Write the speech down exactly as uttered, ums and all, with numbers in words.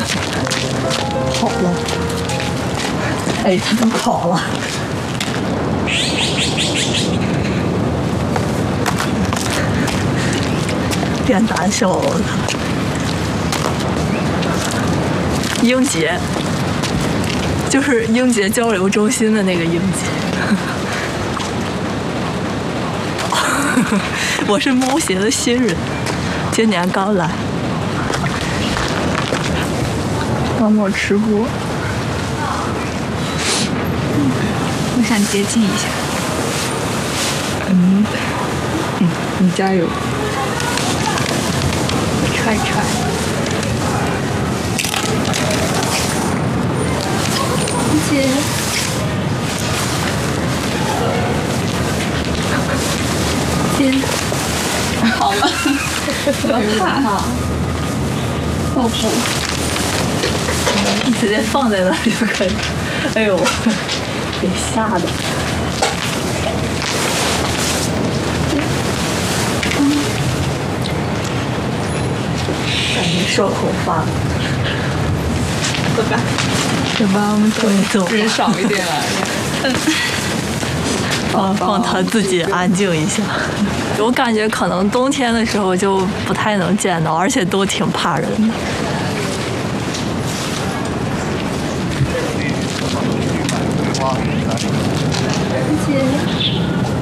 跑了，哎，他都跑了。变胆小了，英杰，就是英杰交流中心的那个英杰。我是猫鞋的新人，今年刚来。默默吃播， 我想接近一下。 嗯，嗯，你加油。 踹踹。姐。姐。好了。我怕。抱抱。 你直接放在那里就可以。哎呦，给吓的。感觉受口发。 走吧。 走吧，我们走一走。 人少一点了。嗯。 放放他自己安静一下。我感觉可能冬天的时候就不太能见到，而且都挺怕人的。 谢谢。